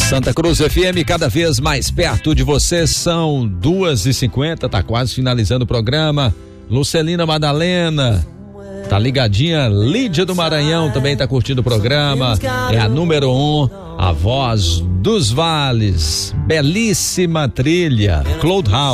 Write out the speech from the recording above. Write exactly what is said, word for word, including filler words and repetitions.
Santa Cruz F M, cada vez mais perto de você. São duas e cinquenta, tá quase finalizando o programa. Lucelina Madalena tá ligadinha. Lídia do Maranhão também tá curtindo o programa. É a número um, a voz dos vales. Belíssima trilha. Cloud House.